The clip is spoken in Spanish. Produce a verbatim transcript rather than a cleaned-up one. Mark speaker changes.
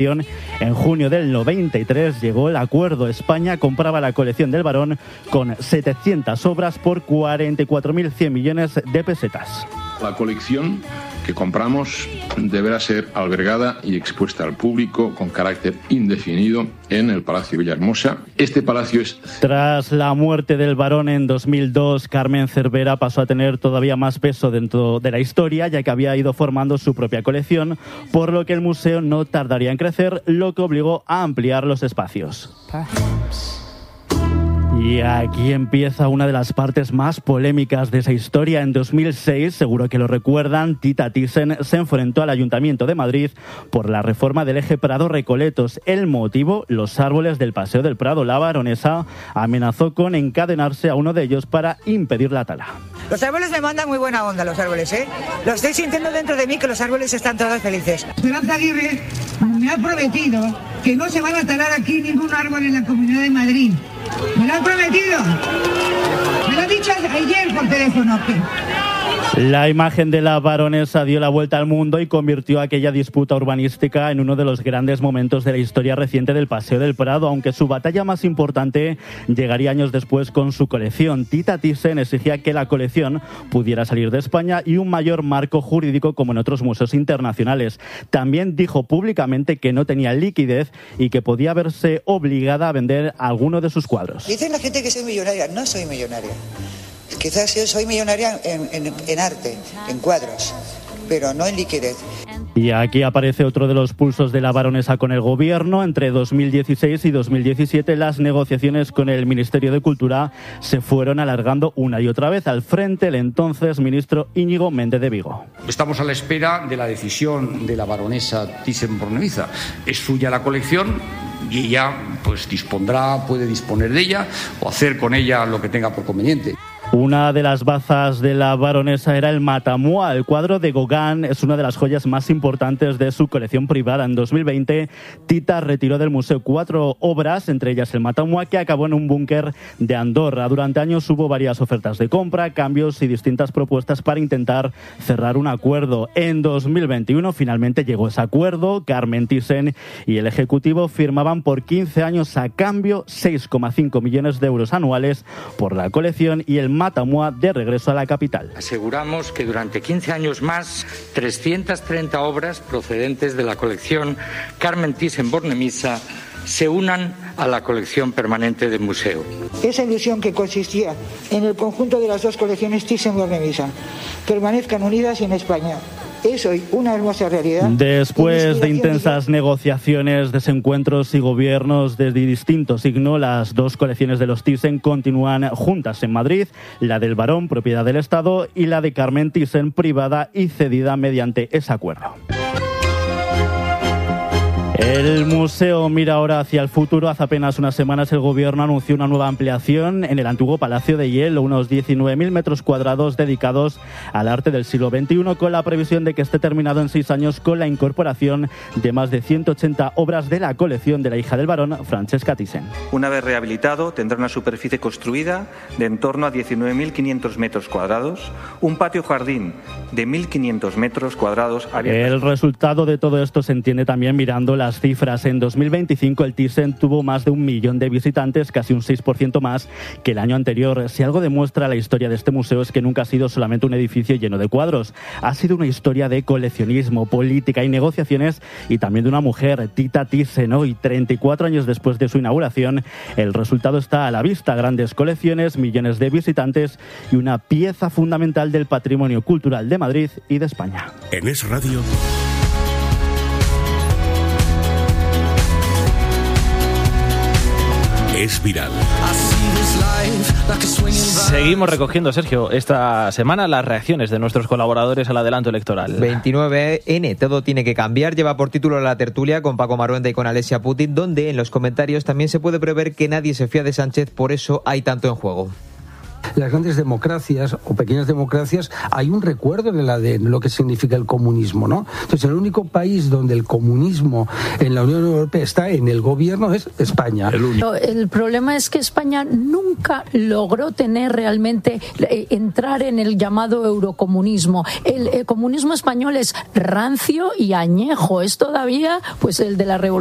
Speaker 1: En junio del noventa y tres llegó el acuerdo. España compraba la colección del Barón con setecientas obras por cuarenta y cuatro mil cien millones de pesetas.
Speaker 2: La colección que compramos deberá ser albergada y expuesta al público con carácter indefinido en el Palacio Villahermosa. Este palacio es...
Speaker 1: Tras la muerte del Barón en dos mil dos, Carmen Cervera pasó a tener todavía más peso dentro de la historia, ya que había ido formando su propia colección, por lo que el museo no tardaría en crecer, lo que obligó a ampliar los espacios. Y aquí empieza una de las partes más polémicas de esa historia. En dos mil seis, seguro que lo recuerdan, Tita Thyssen se enfrentó al Ayuntamiento de Madrid por la reforma del eje Prado-Recoletos. El motivo, los árboles del Paseo del Prado. La baronesa amenazó con encadenarse a uno de ellos para impedir la tala.
Speaker 3: Los árboles me mandan muy buena onda, los árboles, ¿eh? Lo estoy sintiendo dentro de mí, que los árboles están todos felices.
Speaker 4: Esperanza Aguirre me ha prometido que no se van a talar aquí ningún árbol en la Comunidad de Madrid. Me lo han prometido. Me lo ha dicho ayer por teléfono.
Speaker 1: La imagen de la baronesa dio la vuelta al mundo y convirtió aquella disputa urbanística en uno de los grandes momentos de la historia reciente del Paseo del Prado, aunque su batalla más importante llegaría años después con su colección. Tita Thyssen exigía que la colección pudiera salir de España y un mayor marco jurídico como en otros museos internacionales. También dijo públicamente que no tenía liquidez y que podía verse obligada a vender alguno de sus cuadros.
Speaker 3: Dicen la gente que soy millonaria. No soy millonaria. Quizás yo soy millonaria en, en, en arte, en cuadros, pero no en liquidez.
Speaker 1: Y aquí aparece otro de los pulsos de la baronesa con el gobierno. Entre dos mil dieciséis y dos mil diecisiete las negociaciones con el Ministerio de Cultura se fueron alargando una y otra vez. Al frente el entonces ministro Íñigo Méndez de Vigo.
Speaker 5: Estamos a la espera de la decisión de la baronesa Thyssen-Bornemisza. Es suya la colección y ella pues dispondrá, puede disponer de ella o hacer con ella lo que tenga por conveniente.
Speaker 1: Una de las bazas de la baronesa era el Matamua. El cuadro de Gauguin es una de las joyas más importantes de su colección privada. En dos mil veinte, Tita retiró del museo cuatro obras, entre ellas el Matamua, que acabó en un búnker de Andorra. Durante años hubo varias ofertas de compra, cambios y distintas propuestas para intentar cerrar un acuerdo. En dos mil veintiuno finalmente llegó ese acuerdo. Carmen Thyssen y el Ejecutivo firmaban por quince años a cambio seis coma cinco millones de euros anuales por la colección y el Matamua de regreso a la capital.
Speaker 6: Aseguramos que durante quince años más, trescientas treinta obras procedentes de la colección Carmen Thyssen-Bornemisza se unan a la colección permanente del museo.
Speaker 3: Esa ilusión que consistía en el conjunto de las dos colecciones Thyssen-Bornemisza permanezcan unidas en España. Es hoy una hermosa realidad.
Speaker 1: Después de intensas negociaciones, desencuentros y gobiernos de distinto signo, las dos colecciones de los Thyssen continúan juntas en Madrid, la del Barón, propiedad del Estado, y la de Carmen Thyssen, privada y cedida mediante ese acuerdo. El museo mira ahora hacia el futuro. Hace apenas unas semanas el gobierno anunció una nueva ampliación en el antiguo Palacio de Hielo, unos diecinueve mil metros cuadrados dedicados al arte del siglo veintiuno, con la previsión de que esté terminado en seis años con la incorporación de más de ciento ochenta obras de la colección de la hija del Barón, Francesca Thyssen.
Speaker 7: Una vez rehabilitado, tendrá una superficie construida de en torno a diecinueve mil quinientos metros cuadrados, un patio-jardín de mil quinientos metros cuadrados.
Speaker 1: El resultado de todo esto se entiende también mirando las cifras. En dos mil veinticinco el Thyssen tuvo más de un millón de visitantes, casi un seis por ciento más que el año anterior. Si algo demuestra la historia de este museo es que nunca ha sido solamente un edificio lleno de cuadros. Ha sido una historia de coleccionismo, política y negociaciones, y también de una mujer, Tita Thyssen. Hoy, treinta y cuatro años después de su inauguración, el resultado está a la vista. Grandes colecciones, millones de visitantes y una pieza fundamental del patrimonio cultural de Madrid y de España.
Speaker 8: En Es Radio... Es viral.
Speaker 9: Seguimos recogiendo, Sergio, esta semana las reacciones de nuestros colaboradores al adelanto electoral.
Speaker 10: veintinueve ene, todo tiene que cambiar, lleva por título la tertulia con Paco Maruenda y con Alessia Putin, donde en los comentarios también se puede prever que nadie se fía de Sánchez, por eso hay tanto en juego.
Speaker 8: las grandes democracias o pequeñas democracias hay un recuerdo en el A D N, lo que significa el comunismo, ¿no? Entonces, el único país donde el comunismo en la Unión Europea está en el gobierno es España.
Speaker 11: El, único. el problema es que España nunca logró tener realmente, eh, entrar en el llamado eurocomunismo. El, el comunismo español es rancio y añejo, es todavía pues el de la revolución